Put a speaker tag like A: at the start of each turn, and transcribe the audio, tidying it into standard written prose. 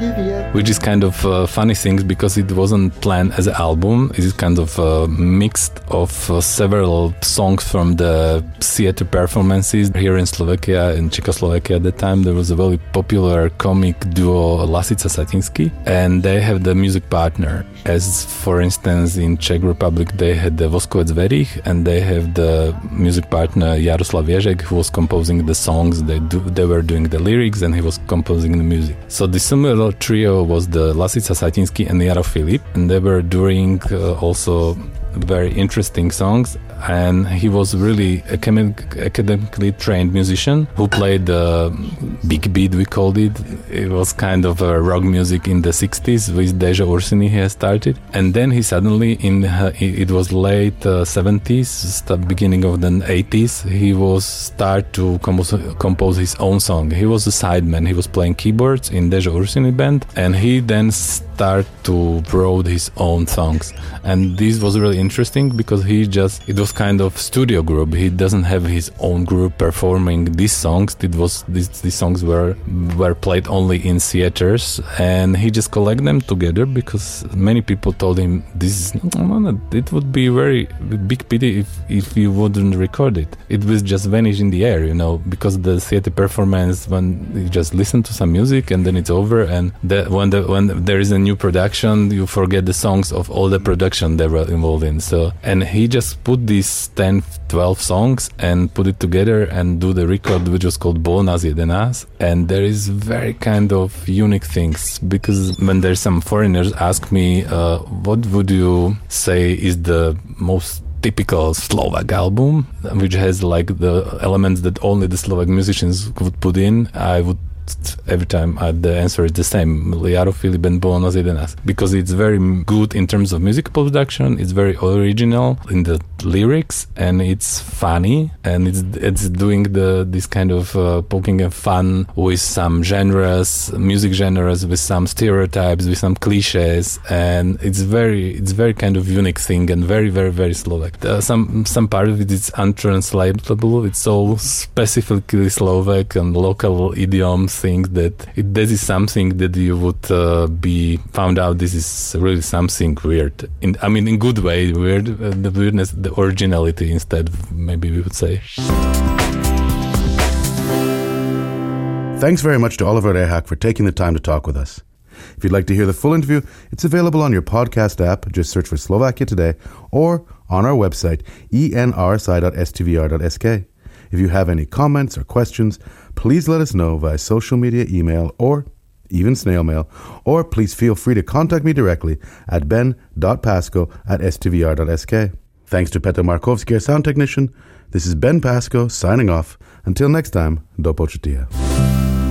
A: which is kind of funny thing because it wasn't planned as an album. It is kind of mixed of several songs from the theater performances here in Slovakia and Czechoslovakia at the time. There was a very popular comic duo Lasica Satinsky, and they have the music partner. As for instance in Czech Republic they had the Voskovec Verich, and they have the music partner Jaroslav Ježek, who was composing the songs. They were doing the lyrics and he was composing the music. So the similar trio was the Lasica Satinsky and Jaro Filip, and they were doing also very interesting songs. And he was really academically trained musician who played big beat, we called it. It was kind of rock music in the 60s with Deja Ursini he has started. And then he suddenly, it was late 70s, beginning of the 80s, he was start to compose his own song. He was a sideman. He was playing keyboards in Deja Ursini band, and he then start to wrote his own songs. And this was really interesting because it was kind of studio group. He doesn't have his own group performing these songs. These songs were played only in theaters, and he just collect them together because many people told him it would be very big pity if you wouldn't record it. It will just vanish in the air, because the theater performance, when you just listen to some music and then it's over, and when there is a new production, you forget the songs of all the production they were involved in. So, and he just put these 10-12 songs and put it together and do the record, which was called Bol nás jedenáct. And there is very kind of unique things, because when there's some foreigners ask me what would you say is the most typical Slovak album, which has like the elements that only the Slovak musicians would put in, I would every time the answer is the same: Jaro Filip and Bol nás jedenáct, because it's very good in terms of musical production, it's very original in the lyrics, and it's funny, and it's doing this kind of poking and fun with some music genres, with some stereotypes, with some cliches, and it's very kind of unique thing, and very, very, very Slovak. Some part of it is untranslatable. It's so specifically Slovak and local idioms thing that this is something that you would be found out this is really something weird. In good way, weird, the weirdness, the originality instead, maybe we would say.
B: Thanks very much to Oliver Rehak for taking the time to talk with us. If you'd like to hear the full interview, it's available on your podcast app. Just search for Slovakia Today, or on our website, enrsi.stvr.sk. If you have any comments or questions, please let us know via social media, email, or even snail mail, or please feel free to contact me directly at ben.pasco@stvr.sk. Thanks to Petr Markovsky, our sound technician. This is Ben Pasco signing off. Until next time, do počutia.